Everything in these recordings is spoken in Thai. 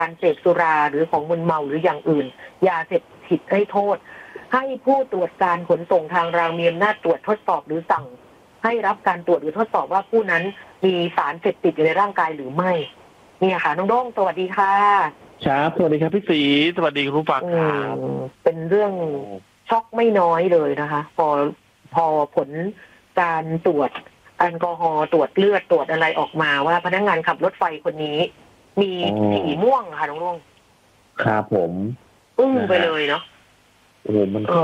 การเสพสุราหรือของมึนเมาหรืออย่างอื่นยาเสพติดให้โทษให้ผู้ตรวจการขนส่งทางรางมีอำนาจตรวจทดสอบหรือสั่งให้รับการตรวจหรือทดสอบว่าผู้นั้นมีสารเสพติดอยู่ในร่างกายหรือไม่เนี่ยค่ะน้องโด้งสวัสดีค่ะครับสวัสดีครับพี่ศรีสวัสดีคุณผู้ฟังครับเป็นเรื่องช็อกไม่น้อยเลยนะคะพอผลการตรวจแอลกอฮอล์ตรวจเลือดตรวจอะไรออกมาว่าพนักงานขับรถไฟคนนี้มีสีม่วงค่ะน้องโด้งครับผมไปเลยเนาะโอ้มันก็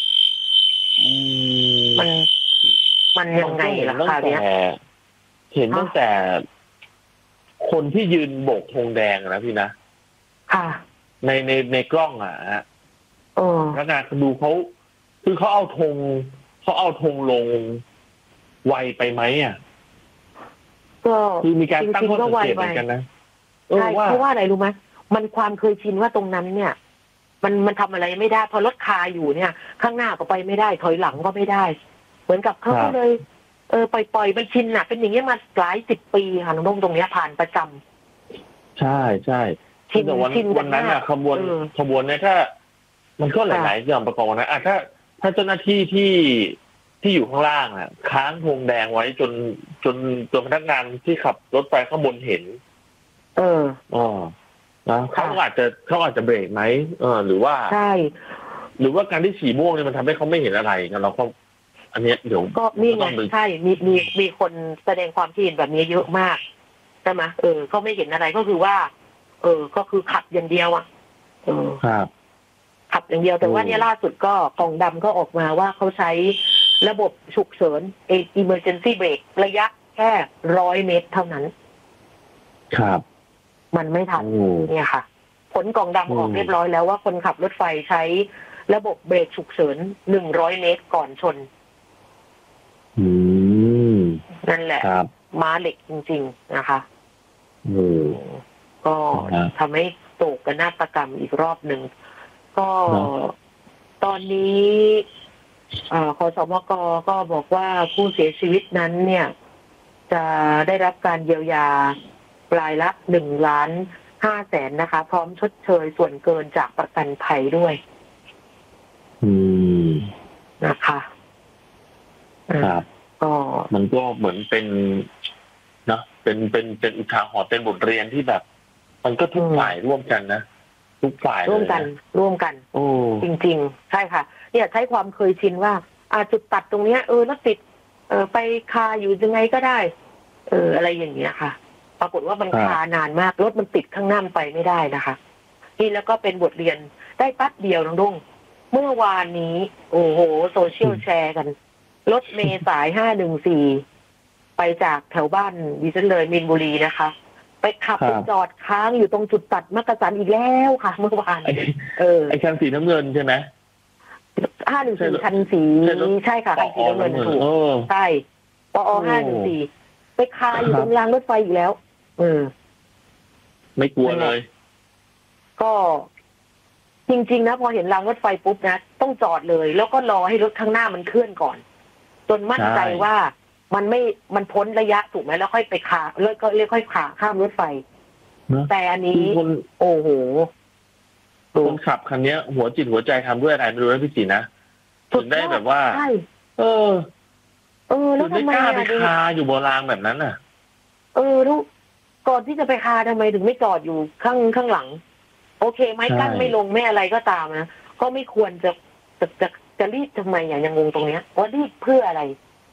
มันยังไงล่ะคะเนี่ยเห็นตั้งแต่คนที่ยืนโบกธงแดงนะพี่นะค่ะในกล้องฮะพนักงานดูเขาคือเขาเอาธงลงไวไปไหมก็คือมีการตั้งข้อสังเกตเหมือนกันนะใช่เพราะว่าอะไรรู้ไหมมันความเคยชินว่าตรงนั้นเนี่ยมันทำอะไรไม่ได้พอรถคาอยู่เนี่ยข้างหน้าก็ไปไม่ได้ถอยหลังก็ไม่ได้เหมือนกับเขาก็เลยปล่อยมันชินเป็นอย่างเงี้ยมาหลาย10 ปีค่ะน้องตรงเนี้ยผ่านประจำใช่แต่วันนั้นขบวนเนี่ยถ้ามันก็หลายๆอย่างประกอบนะถ้าเจ้าหน้าที่ที่อยู่ข้างล่างค้างธงแดงไว้จนพนักงานที่ขับรถไฟข้างบนเห็นนะเขาอาจจะเบรกไหมหรือว่าใช่หรือว่าการที่ฉี่ม่วงเนี่ยมันทำให้เขาไม่เห็นอะไรกันเราก็อันนี้เดี๋ยวก็นี่ไงใช่มีคนแสดงความคิดเห็นแบบนี้เยอะมากใช่ไหมเขาไม่เห็นอะไรก็คือว่าก็คือขับอย่างเดียวครับขับอย่างเดียวแต่ว่าเนี่ยล่าสุดก็กล่องดำก็ออกมาว่าเขาใช้ระบบฉุกเฉิน emergency brake ระยะแค่100 เมตรเท่านั้นครับมันไม่ทันเนี่ยค่ะผลกล่องดำออกเรียบร้อยแล้วว่าคนขับรถไฟใช้ระบบเบรกฉุกเฉิน100 เมตรก่อนชนนั่นแหละม้าเหล็กจริงๆนะคะก็ทำให้โศกนาฏกรรมอีกรอบหนึ่งก็ตอนนี้คสมก.ก็บอกว่าผู้เสียชีวิตนั้นเนี่ยจะได้รับการเยียวยารายละ1,500,000นะคะพร้อมชดเชยส่วนเกินจากประกันภัยด้วยนะคะครับก็มันก็เหมือนเป็นนะเป็นอุทาหรณ์เป็นบทเรียนที่แบบมันก็ทุกฝ่ายร่วมกันนะทุกฝ่ายร่วมกันจริงๆใช่ค่ะเนี่ยใช้ความเคยชินว่าจุดตัดตรงเนี้ยรถติดไปคาอยู่ยังไงก็ได้อะไรอย่างเงี้ยค่ะปรากฏว่ามันคานานมากรถมันติดข้างหน้าไปไม่ได้นะคะนี่แล้วก็เป็นบทเรียนได้แป๊บเดียวน้องดุ้งเมื่อวานนี้โอ้โหโซเชียลแชร์กันรถเมล์สาย514ไปจากแถวบ้านดิฉันเลยมีนบุรีนะคะไปขับไปจอดค้างอยู่ตรงจุดตัดมักกะสันอีกแล้วค่ะเมื่อวานไอ้คันสีน้ำเงินใช่ไหม 514คันสีใช่ค่ะคันสีน้ำเงินถูกใช่ปอ514ไปคาอยู่ตรงรางรถไฟอีกแล้วไม่กลัวเลยก็จริงๆนะพอเห็นรางรถไฟปุ๊บนะต้องจอดเลยแล้วก็รอให้รถข้างหน้ามันเคลื่อนก่อนจนมั่นใจว่ามันพ้นระยะถูกไหมแล้วค่อยไปคาแล้วก็ค่อยขาข้ามรถไฟแต่อันนี้โอ้โหคนขับคันนี้หัวจิตหัวใจทำด้วยอะไรไม่รู้นะพี่จีนะถึงได้แบบว่าแล้วทำไมกล้าไปคาอยู่บนรางแบบนั้นลูกก่อนที่จะไปคาทำไมถึงไม่จอดอยู่ข้างหลังโอเคไม้กั้นไม่ลงไม่อะไรก็ตามนะก็ไม่ควรจะรีบทำไมอย่างงงตรงเนี้ยว่ารีบเพื่ออะไร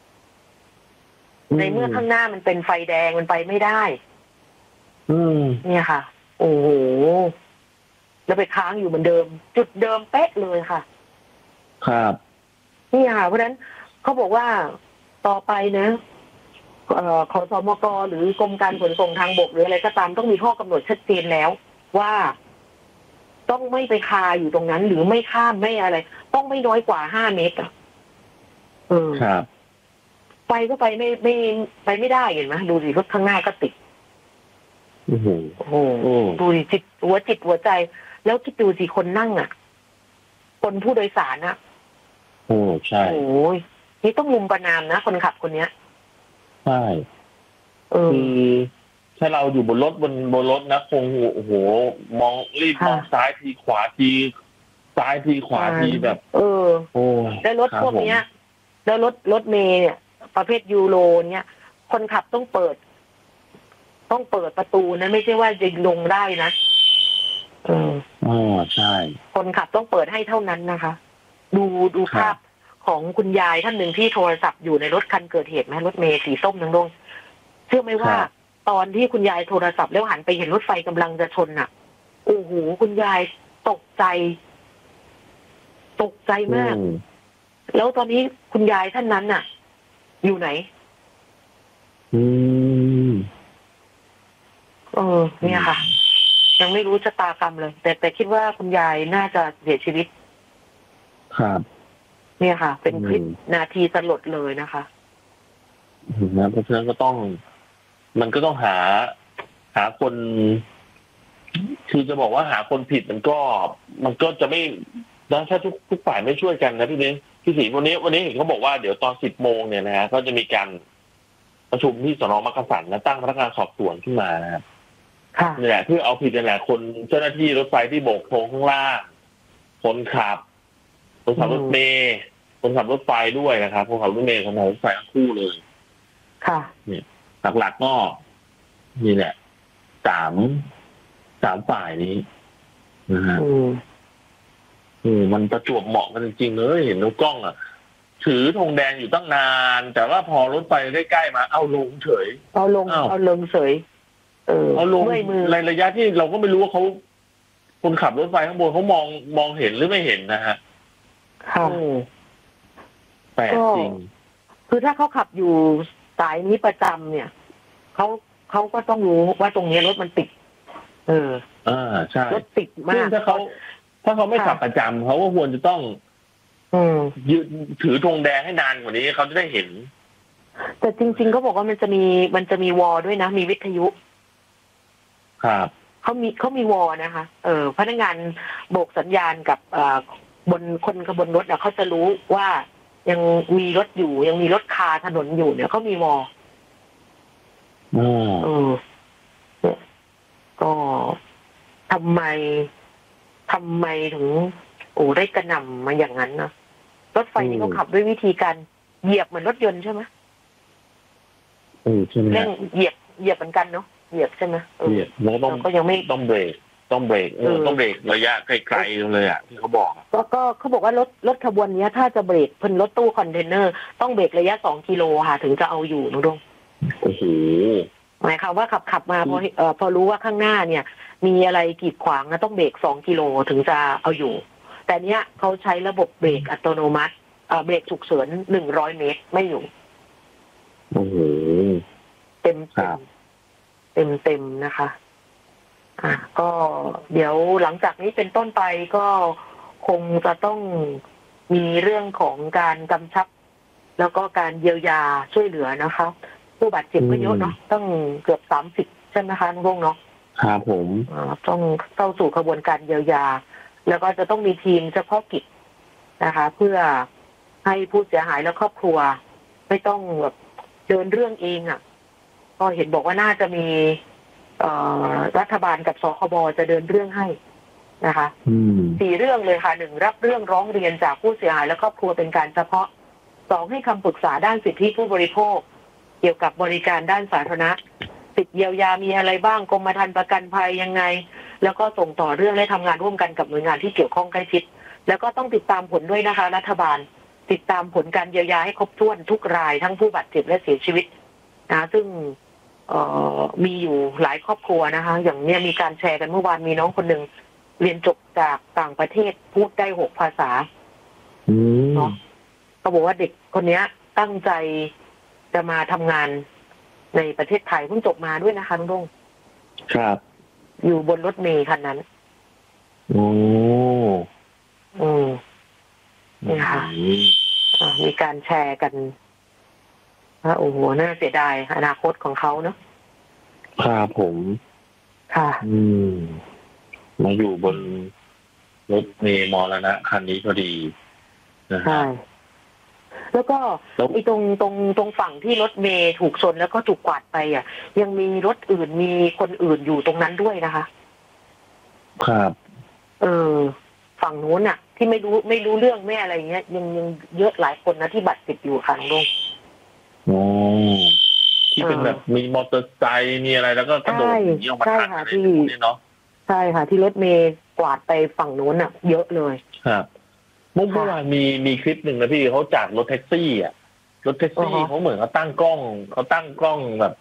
ในเมื่อข้างหน้ามันเป็นไฟแดงมันไปไม่ได้เนี่ยค่ะโอ้โหแล้วไปค้างอยู่เหมือนเดิมจุดเดิมเป๊ะเลยค่ะครับนี่ค่ะเพราะฉะนั้นเขาบอกว่าต่อไปนะขสมก.หรือกรมการขนส่งทางบกหรืออะไรก็ตามต้องมีข้อกำหนดชัดเจนแล้วว่าต้องไม่ไปคาอยู่ตรงนั้นหรือไม่ข้ามไม่อะไรต้องไม่น้อยกว่า5 เมตรครับไปก็ไปไม่ได้เห็นไหมดูสิรถข้างหน้าก็ติดโอ้โหดูสิจิตหัวใจแล้วคิดดูสิคนนั่งคนผู้โดยสารใช่โอ้ยนี่ต้องรุมประณามนะคนขับคนเนี้ยใช่คือถ้าเราอยู่บนรถบนรถนะคงโอ้โหมองรีบมองซ้ายทีขวาทีซ้ายทีขวาทีแบบ โอ้แล้วรถพวกเนี้ยแล้วรถเมล์เนี่ยประเภทยูโรเนี่ยคนขับต้องเปิดประตูนะไม่ใช่ว่าจะลงได้นะใช่คนขับต้องเปิดให้เท่านั้นนะคะดูภาพของคุณยายท่านหนึ่งที่โทรศัพท์อยู่ในรถคันเกิดเหตุไหมรถเมล์สีส้มทั้งดวงเชื่อไหมว่าตอนที่คุณยายโทรศัพท์แล้วหันไปเห็นรถไฟกำลังจะชนอ่ะโอ้โหคุณยายตกใจมากแล้วตอนนี้คุณยายท่านนั้นน่ะอยู่ไหนเนี่ยค่ะยังไม่รู้ชะตากรรมเลยแต่คิดว่าคุณยายน่าจะเสียชีวิตครับเนี่ยค่ะเป็นคลิปนาทีสลดเลยนะคะนะเพราะฉะนั้นก็ต้องมันก็ต้องหาคนคือจะบอกว่าหาคนผิดมันก็จะไม่ถ้าทุกฝ่ายไม่ช่วยกันนะพี่ศรีวันนี้เห็นเขาบอกว่าเดี๋ยวตอน10 โมงเนี่ยนะฮะก็จะมีการประชุมที่สน.มักกะสันตั้งพนักงานสอบสวนขึ้นมานะครับนี่แหละเพื่อเอาผิดกันแหละคนเจ้าหน้าที่รถไฟที่โบกธงข้างล่างคนขับรถเมล์คนขับรถไฟด้วยนะครับคนขับรถเมล์คนขับรถไฟทั้งคู่เลยค่ะเนี่ยหลักๆก็นี่แหละสามฝ่ายนี้นะฮะมันประจวบเหมาะกันจริงๆเลยเห็นนกกล้องถือธงแดงอยู่ตั้งนานแต่ว่าพอรถไฟใกล้ๆมาเอาลงเฉยเอาลงเฉยเอาลงในระยะที่เราก็ไม่รู้ว่าเขาคนขับรถไฟข้างบนเขามองเห็นหรือไม่เห็นนะฮะค่ะแปลกจริงคือถ้าเขาขับอยู่สายนี้ประจำเนี่ยเขาก็ต้องรู้ว่าตรงนี้รถมันติดใช่รถติดมากถ้าเขาไม่ขับประจำเขาก็ควรจะต้องยืนถือธงแดงให้นานกว่านี้เขาจะได้เห็นแต่จริงๆเขาบอกว่ามันจะมีวอลด้วยนะมีวิทยุครับเขามีวอลนะคะพนักงานโบกสัญญาณกับบนคนขบวนรถเขาจะรู้ว่ายังมีรถอยู่ยังมีรถคาถนนอยู่เนี่ยเขามีวอลก็ทำไมถึงได้กระหน่ำมาอย่างนั้นนะรถไฟนี่เขาขับด้วยวิธีการเหยียบเหมือนรถยนต์ใช่ไหมใช่ไหมเร่งเหยียบเหมือนกันเนาะเหยียบใช่ไหมเหยียบแล้วก็ยังไม่ต้องเบรกต้องเบรกระยะไกลๆเลยที่เขาบอกก็เขาบอกว่ารถขบวนนี้ถ้าจะเบรกเพิ่นรถตู้คอนเทนเนอร์ต้องเบรกระยะ2 กิโลค่ะถึงจะเอาอยู่น้องดงโอ้โหหมายความว่าขับมาพอรู้ว่าข้างหน้าเนี่ยมีอะไรกีดขวางนะต้องเบรก2 กิโลถึงจะเอาอยู่แต่เนี้ยเขาใช้ระบบเบรกอัตโนมัติเบรกฉุกเฉิน100 เมตรไม่อยู่โอ้โหเต็มนะคะก็เดี๋ยวหลังจากนี้เป็นต้นไปก็คงจะต้องมีเรื่องของการกำชับแล้วก็การเยียวยาช่วยเหลือนะคะผู้บาดเจ็บก็เยอะเนาะต้องเกือบ30ใช่ไหมคะน้องเนาะครับผมต้องเข้าสู่กระบวนการเยียวยาแล้วก็จะต้องมีทีมเฉพาะกิจนะคะเพื่อให้ผู้เสียหายและครอบครัวไม่ต้องแบบเดินเรื่องเองก็เห็นบอกว่าน่าจะมีรัฐบาลกับสคบจะเดินเรื่องให้นะคะ4 เรื่องเลยค่ะ1รับเรื่องร้องเรียนจากผู้เสียหายและครอบครัวเป็นการเฉพาะ2ให้คำปรึกษาด้านสิทธิผู้บริโภคเกี่ยวกับบริการด้านสาธารณะสิทธิเยียวยามีอะไรบ้างกรมธรรม์ประกันภัยยังไงแล้วก็ส่งต่อเรื่องและทำงานร่วมกันกับหน่วยงานที่เกี่ยวข้องใกล้ชิดแล้วก็ต้องติดตามผลด้วยนะคะรัฐบาลติดตามผลการเยียวยาให้ครบถ้วนทุกรายทั้งผู้บาดเจ็บและเสียชีวิตนะซึ่งมีอยู่หลายครอบครัวนะคะอย่างเนี้ยมีการแชร์กันเมื่อวานมีน้องคนหนึ่งเรียนจบจากต่างประเทศพูดได้6 ภาษาเนาะเขาบอกว่าเด็กคนนี้ตั้งใจจะมาทำงานในประเทศไทยเพิ่งจบมาด้วยนะคะลุงครับอยู่บนรถเมล์คันนั้นนี่ค่ะมีการแชร์กันว่าโอ้โหน่าเสียดายอนาคตของเขาเนาะครับผมค่ะมาอยู่บนรถเมล์มรณะคันนี้พอดีใช่แล้วก็ไอ้ตรงฝั่งที่รถเมย์ถูกชนแล้วก็ถูกกวาดไปอ่ะยังมีรถอื่นมีคนอื่นอยู่ตรงนั้นด้วยนะคะครับฝั่งนู้นอ่ะที่ไม่รู้เรื่องแม่อะไรเงี้ยยังเยอะหลายคนนะที่บาดเจ็บอยู่ค่ะลุงที่เป็นแบบมีมอเตอร์ไซค์มีอะไรแล้วก็กระโดดหนีออกมาทันอะไรพวกนี้เนาะใช่ค่ะที่รถเมย์กวาดไปฝั่งนู้นอ่ะเยอะเลยครับเมื่อวานมีคลิปหนึ่งนะพี่เขาจากรถแท็กซี่อ่ะรถแท็กซี่เขาเหมือนเขาตั้งกล้องแบบ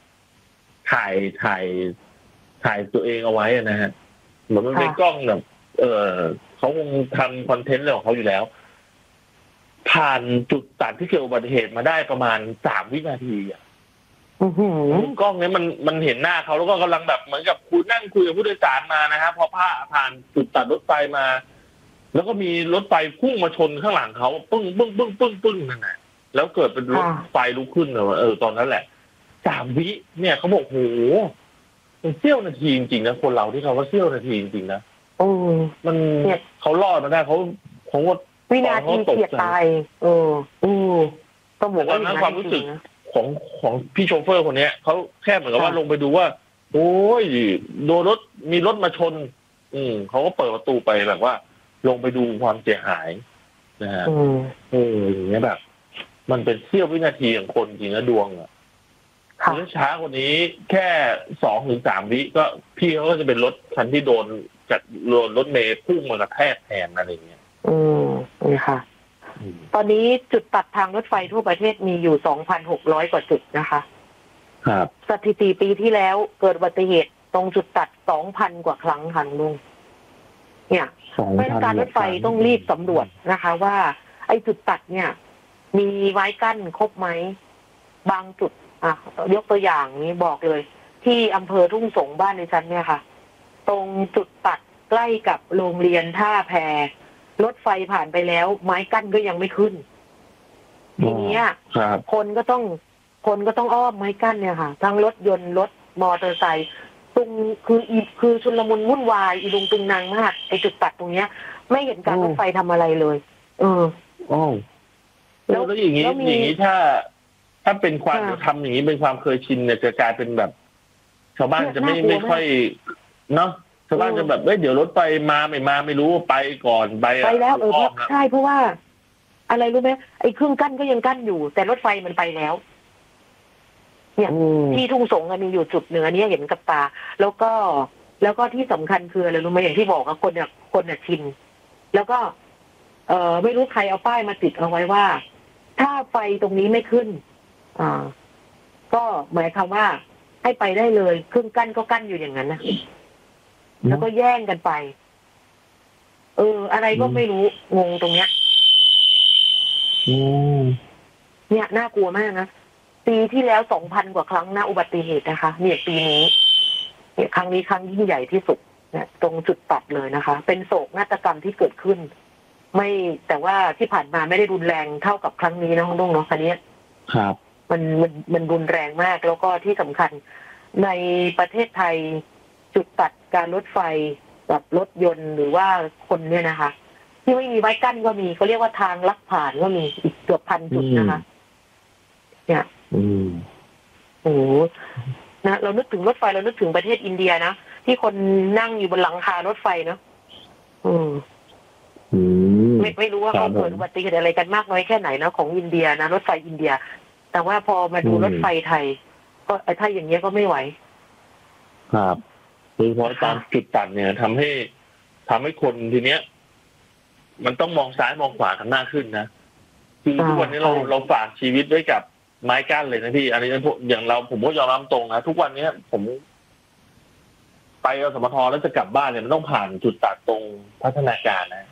ถ่ายตัวเองเอาไว้นะฮะเหมือนมันเป็นกล้องแบบเขาคงทำคอนเทนต์เรื่องของเขาอยู่แล้วผ่านจุดตัดที่เกิดอุบัติเหตุมาได้ประมาณ3 วินาทีอ่ะกล้องนี้มันเห็นหน้าเขาแล้วก็กำลังแบบเหมือนกับนั่งคุยกับผู้โดยสารมานะครับพอผ่านจุดตัดรถไฟมาแล้วก็มีรถไฟพุ่งมาชนข้างหลังเขาปึ้งนั่นแหละแล้วเกิดเป็นรถไฟลุกขึ้นเลยตอนนั้นแหละ3 วิเนี่ยเขาบอกโหมันเสี้ยวนาทีจริงๆนะคนเราที่เขาว่าเสี้ยวนาทีจริงๆนะมันเขารอดมาได้เขาวินาทีเฉียดตายต้องบอกว่านั้นความรู้สึกของพี่โชเฟอร์คนนี้เขาแค่เหมือนกับว่าลงไปดูว่าโอ้ยโดนมีรถมาชนเขาก็เปิดประตูไปแบบว่าลงไปดูความเสียหายนะฮะอย่างเงี้ยแบบมันเป็นเสี้ยววินาทีของคนจริงนะดวงอ่ะถ้าช้ากว่านี้แค่2 ถึง 3 วิก็พี่เขาก็จะเป็นรถคันที่โดนจากรถเมล์พุ่งมากระแทกแทนอะไรเงี้ยนี่ค่ะตอนนี้จุดตัดทางรถไฟทั่วประเทศมีอยู่ 2,600 กว่าจุดนะคะครับสถิติปีที่แล้วเกิดอุบัติเหตุตรงจุดตัด 2,000 กว่าครั้งค่ะลุงเนี่ยเพราะการรถไฟต้องรีบสำรวจนะคะว่าไอ้จุดตัดเนี่ยมีไม้กั้นครบไหมบางจุดยกตัวอย่างนี้บอกเลยที่อำเภอทุ่งสงบ้านในชั้นเนี่ยค่ะตรงจุดตัดใกล้กับโรงเรียนท่าแพรถไฟผ่านไปแล้วไม้กั้นก็ยังไม่ขึ้นทีนี้คนก็ต้องอ้อมไม้กั้นเนี่ยค่ะทั้งรถยนต์รถมอเตอร์ไซค์ตรงคือชุลมุนวุ่นวายอีลุงตุงนางมากไอจุดตัดตรงเนี้ยไม่เห็นการรถไฟทำอะไรเลยแล้วอย่างนี้ถ้าเป็นความทำอย่างนี้เป็นความเคยชินเนี่ยจะกลายเป็นแบบชาวบ้านจะไม่ค่อยเนาะชาวบ้านจะแบบเดี๋ยวรถไฟมาไม่รู้ไปก่อนไปแล้วใช่เพราะว่าอะไรรู้ไหมไอ้เครื่องกั้นก็ยังกั้นอยู่แต่รถไฟมันไปแล้วเนี่ยที่ทุ่งสงมีอยู่จุดเหนือนี้เห็นกับตาแล้วก็ที่สำคัญคืออะไรรู้ไหมอย่างที่บอกอะคนเนี่ยชินแล้วก็ไม่รู้ใครเอาป้ายมาติดเอาไว้ว่าถ้าไฟตรงนี้ไม่ขึ้นก็หมายความว่าให้ไปได้เลยเครื่องกั้นก็กั้นอยู่อย่างนั้นนะแล้วก็แย่งกันไปอะไรก็ไม่รู้งงตรงเนี้ยเนี่ยน่ากลัวมากนะปีที่แล้ว 2,000 กว่าครั้งนะอุบัติเหตุนะคะเนี่ยปีนี้เนี่ยครั้งนี้ครั้งยิ่งใหญ่ที่สุดเนี่ยตรงจุดตัดเลยนะคะเป็นโศกนาฏกรรมที่เกิดขึ้นไม่แต่ว่าที่ผ่านมาไม่ได้รุนแรงเท่ากับครั้งนี้นะคุณลุงเนาะคันนี้ครับมันรุนแรงมากแล้วก็ที่สำคัญในประเทศไทยจุดตัดการรถไฟกับรถยนต์หรือว่าคนเนี่ยนะคะที่ไม่มีไม้กั้นก็มีเขาเรียกว่าทางลักผ่านก็มีอีกเกือบ1,000 จุดนะคะเนี่ยโอ้นะเรานึกถึงรถไฟเรานึกถึงประเทศอินเดียนะที่คนนั่งอยู่บนหลังคารถไฟเนาะไม่รู้ว่าเขาเกิดอุบัติเหตุอะไรกันมากน้อยแค่ไหนนะของอินเดียนะรถไฟอินเดียแต่ว่าพอมาดูรถไฟไทยก็ถ้าอย่างเงี้ยก็ไม่ไหวครับโดยเฉพาะตามจุดตัดเนี่ยทำให้คนทีเนี้ยมันต้องมองซ้ายมองขวากันมากขึ้นนะคือทุกวันนี้เราฝากชีวิตไว้กับไม้กั้นเลยนะพี่อันนี้อย่างผมก็ยอมรับตรงนะทุกวันนี้ผมไปสมทแล้วจะกลับบ้านเนี่ยมันต้องผ่านจุดตัดตรงพัฒนาการนะ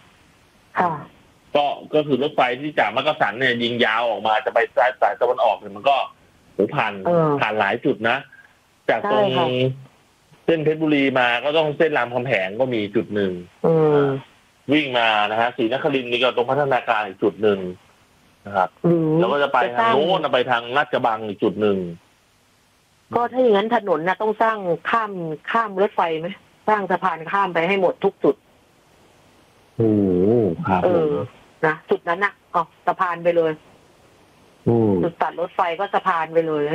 ก็คือรถไฟที่จากมักกะสันเนี่ยยิงยาวออกมาจะไปสายตะวันออกเนี่ยมันก็ผ่านหลายจุดนะจากตรงเส้นเพชรบุรีมาก็ต้องเส้นรามคำแหงก็มีจุดหนึ่งวิ่งมานะฮะศรีนครินทร์นี่ก็ตรงพัฒนาการอีกจุดหนึ่งนะครับแล้วก็จะไปทางโน้นไปทางลาดกระบังอีกจุดหนึ่งก็ถ้าอย่างนั้นถนนนะต้องสร้างข้ามรถไฟไหมสร้างสะพานข้ามไปให้หมดทุกจุดครับนะจุดนั้นนะสะพานไปเลยจุดตัดรถไฟก็สะพานไปเลย ให้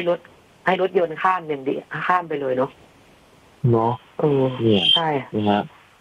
รถยนต์ข้ามอย่างเดียวข้ามไปเลยเนาะเนี่ยใช่นะฮะ